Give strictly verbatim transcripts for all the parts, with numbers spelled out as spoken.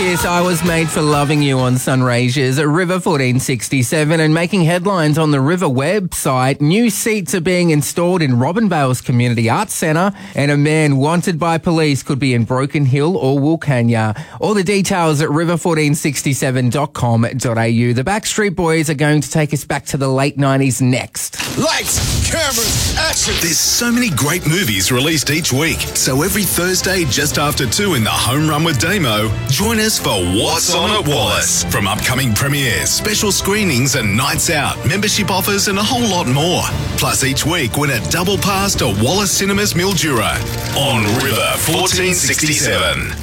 Kiss, I Was Made for Loving You on Sunraysia's at River fourteen sixty-seven, and making headlines on the River website. New seats are being installed in Robinvale's Community Arts Centre, and a man wanted by police could be in Broken Hill or Wilcannia. All the details at river fourteen sixty-seven dot com dot a u. The Backstreet Boys are going to take us back to the late nineties next. Lights, cameras, action. There's so many great movies released each week. So every Thursday just after two in the Home Run with Damo, join us for What's On at Wallace. From upcoming premieres, special screenings and nights out, membership offers and a whole lot more. Plus each week win a double pass to Wallace Cinemas Mildura on River fourteen sixty-seven.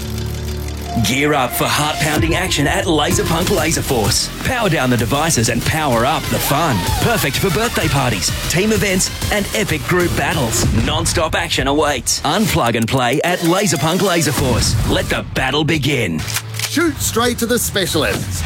Gear up for heart-pounding action at Laserpunk Laser Force. Power down the devices and power up the fun. Perfect for birthday parties, team events and epic group battles. Non-stop action awaits. Unplug and play at Laserpunk Laser Force. Let the battle begin. Shoot straight to the specialists.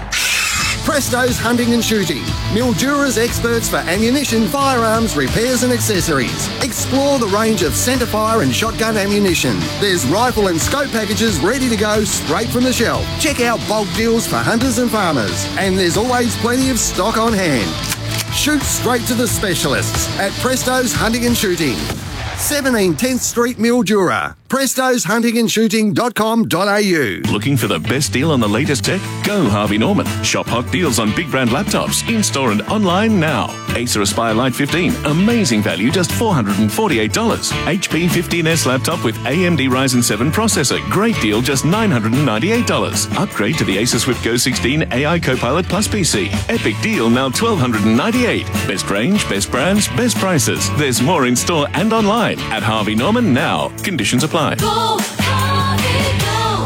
Presto's Hunting and Shooting. Mildura's experts for ammunition, firearms, repairs and accessories. Explore the range of centerfire and shotgun ammunition. There's rifle and scope packages ready to go straight from the shelf. Check out bulk deals for hunters and farmers. And there's always plenty of stock on hand. Shoot straight to the specialists at Presto's Hunting and Shooting. seventeen tenth Street, Mildura. prestos hunting and shooting dot com dot a u. Looking for the best deal on the latest tech? Go Harvey Norman. Shop hot deals on big brand laptops, in-store and online now. Acer Aspire Lite fifteen, amazing value, just four hundred forty-eight dollars. H P fifteen S laptop with A M D Ryzen seven processor, great deal, just nine hundred ninety-eight dollars. Upgrade to the Acer Swift Go sixteen A I Copilot Plus P C. Epic deal, now one thousand two hundred ninety-eight dollars. Best range, best brands, best prices. There's more in store and online at Harvey Norman now. Conditions apply. Go, Harvey,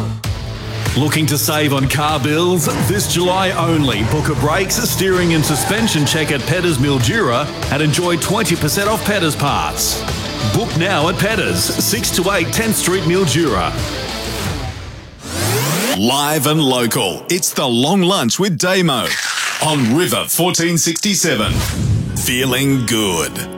go. Looking to save on car bills? This July only, book a brakes, steering and suspension check at Petters Mildura and enjoy twenty percent off Petters parts. Book now at Petters, six to eight tenth Street, Mildura. Live and local, it's the Long Lunch with Damo on River fourteen sixty-seven. Feeling good.